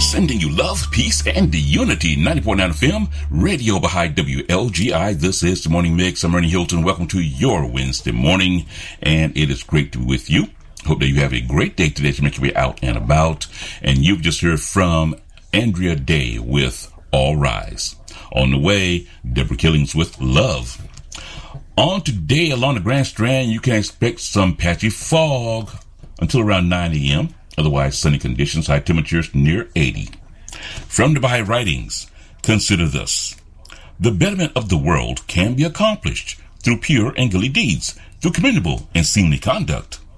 Sending you love, peace, and unity. 90.9 FM, Radio Baha'i WLGI. This is the Morning Mix. I'm Ernie Hilton. Welcome to your Wednesday morning, and it is great to be with you. Hope that you have a great day today to make your way out and about. And you've just heard from Andrea Day with All Rise. On the way, Deborah Killings with Love. On today, along the Grand Strand, you can expect some patchy fog until around 9 a.m. Otherwise, sunny conditions, high temperatures near 80. From the Baha'i Writings, consider this. The betterment of the world can be accomplished through pure and godly deeds, through commendable and seemly conduct.